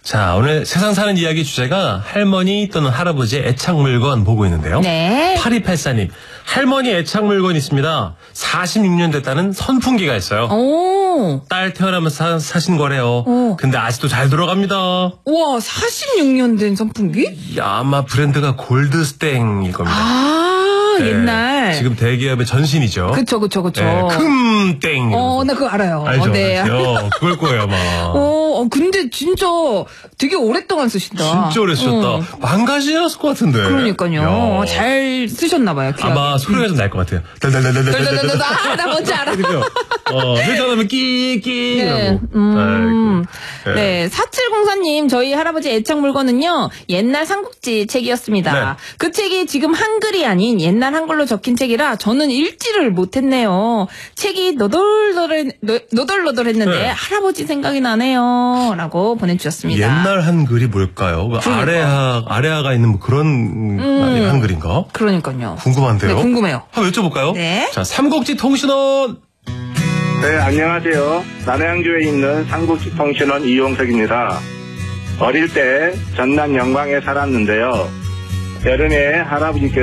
자, 오늘 세상 사는 이야기 주제가 할머니 또는 할아버지의 애착 물건 보고 있는데요. 네. 8284님, 할머니 애착 물건이 있습니다. 46년 됐다는 선풍기가 있어요. 오. 딸 태어나면서 사신 거래요. 오. 근데 아직도 잘 돌아갑니다. 우와, 46년 된 선풍기? 아마 브랜드가 골드스탱일 겁니다. 아, 네, 옛날. 지금 대기업의 전신이죠. 그쵸. 네, 큼땡. 나 그거 알아요. 알죠, 네. 알죠. 그걸 거예요, 아마. 근데 진짜 되게 오랫동안 쓰신다. 진짜 오래 쓰셨다. 망가지셨을 것 같은데. 그러니까요. 야. 잘 쓰셨나봐요. 아마 소리가 좀 날 것 같아요. 나 뭔지 알아. 회전하면 끼끼. 네. 이러고. 네. 4704님, 저희 할아버지 애착 물건은요, 옛날 삼국지 책이었습니다. 네. 그 책이 지금 한글이 아닌 옛날 한글로 적힌 책이라 저는 읽지를 못했네요. 책이 노덜노덜했는데 네. 할아버지 생각이 나네요. 라고 보내주셨습니다. 옛날 한글이 뭘까요? 그 아래아가 있는 뭐 그런 한글인가? 그러니까요. 궁금한데요. 네, 궁금해요. 한번 여쭤볼까요? 네. 자, 삼국지 통신원. 네, 안녕하세요. 남양주에 있는 삼국지통신원 이용석입니다. 어릴 때 전남 영광에 살았는데요. 여름에 할아버지께서